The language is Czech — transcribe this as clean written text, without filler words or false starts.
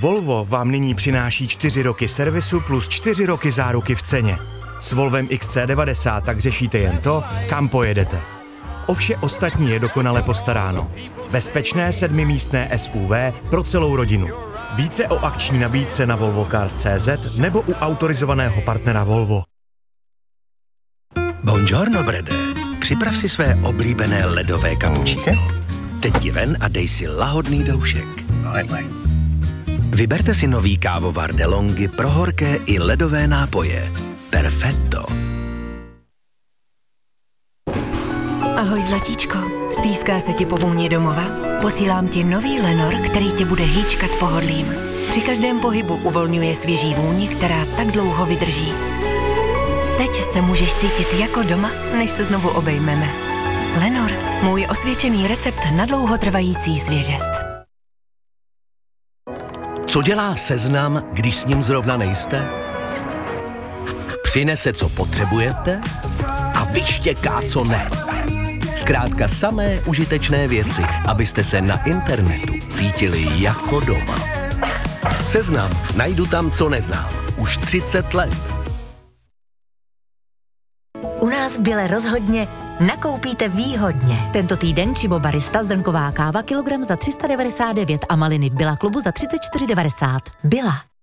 Volvo vám nyní přináší 4 roky servisu plus 4 roky záruky v ceně. S Volvem XC90 tak řešíte jen to, kam pojedete. O vše ostatní je dokonale postaráno. Bezpečné 7místné SUV pro celou rodinu. Více o akční nabídce na volvocars.cz nebo u autorizovaného partnera Volvo. Buongiorno, Brede. Připrav si své oblíbené ledové cappuccino. Teď ti ven a dej si lahodný doušek. Vyberte si nový kávovar DeLonghi pro horké i ledové nápoje. Perfetto. Ahoj zlatíčko, stýská se ti po vůni domova? Posílám ti nový Lenor, který tě bude hýčkat pohodlím. Při každém pohybu uvolňuje svěží vůni, která tak dlouho vydrží. Teď se můžeš cítit jako doma, než se znovu obejmeme. Lenor, můj osvědčený recept na dlouhotrvající svěžest. Co dělá Seznam, když s ním zrovna nejste? Přinese, co potřebujete a vyštěká, co ne. Zkrátka samé užitečné věci, abyste se na internetu cítili jako doma. Seznam, najdu tam, co neznám. Už 30 let. U nás v Bile rozhodně nakoupíte výhodně. Tento týden Chibo Barista zrnková káva kilogram za 399 a maliny v Billa klubu za 34,90. Billa.